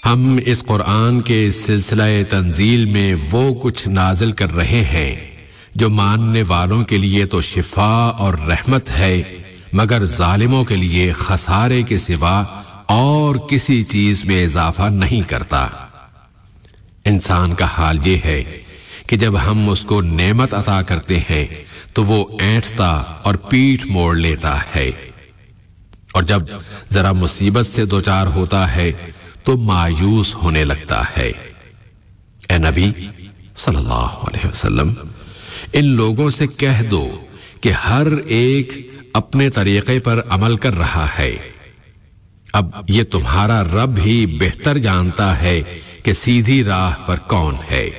ہم اس قرآن کے سلسلہ تنزیل میں وہ کچھ نازل کر رہے ہیں جو ماننے والوں کے لیے تو شفا اور رحمت ہے، مگر ظالموں کے لیے خسارے کے سوا اور کسی چیز میں اضافہ نہیں کرتا۔ انسان کا حال یہ ہے کہ جب ہم اس کو نعمت عطا کرتے ہیں تو وہ اینٹتا اور پیٹھ موڑ لیتا ہے، اور جب ذرا مصیبت سے دوچار ہوتا ہے تو مایوس ہونے لگتا ہے۔ اے نبی صلی اللہ علیہ وسلم، ان لوگوں سے کہہ دو کہ ہر ایک اپنے طریقے پر عمل کر رہا ہے، اب یہ تمہارا رب ہی بہتر جانتا ہے کہ سیدھی راہ پر کون ہے۔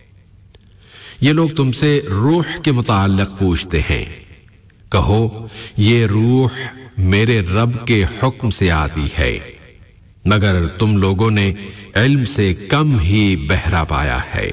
یہ لوگ تم سے روح کے متعلق پوچھتے ہیں، کہو یہ روح میرے رب کے حکم سے آتی ہے، مگر تم لوگوں نے علم سے کم ہی بہرا پایا ہے۔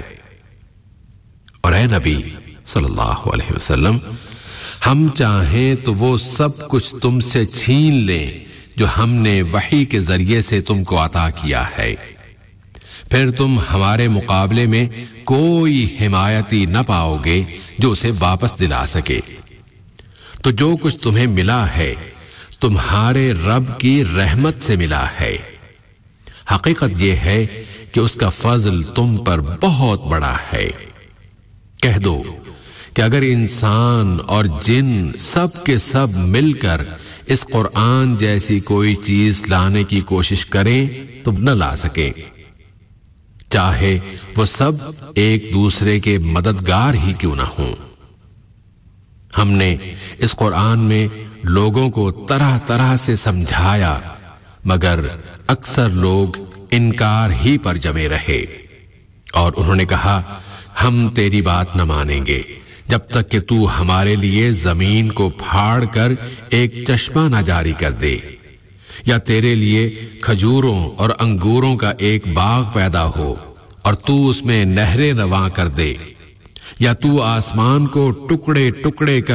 اور اے نبی صلی اللہ علیہ وسلم، ہم چاہیں تو وہ سب کچھ تم سے چھین لیں جو ہم نے وحی کے ذریعے سے تم کو عطا کیا ہے، پھر تم ہمارے مقابلے میں کوئی حمایتی نہ پاؤ گے جو اسے واپس دلا سکے۔ تو جو کچھ تمہیں ملا ہے تمہارے رب کی رحمت سے ملا ہے۔ حقیقت یہ ہے کہ اس کا فضل تم پر بہت بڑا ہے۔ کہہ دو کہ اگر انسان اور جن سب کے سب مل کر اس قرآن جیسی کوئی چیز لانے کی کوشش کریں تو نہ لا سکیں، چاہے وہ سب ایک دوسرے کے مددگار ہی کیوں نہ ہوں۔ ہم نے اس قرآن میں لوگوں کو طرح طرح سے سمجھایا، مگر اکثر لوگ انکار ہی پر جمے رہے، اور انہوں نے کہا ہم تیری بات نہ مانیں گے جب تک کہ تو ہمارے لیے زمین کو پھاڑ کر ایک چشمہ نہ جاری کر دے، یا تیرے لیے کھجوروں اور انگوروں کا ایک باغ پیدا ہو اور تو اس میں نہریں رواں کر دے، یا تو آسمان کو ٹکڑے ٹکڑے کر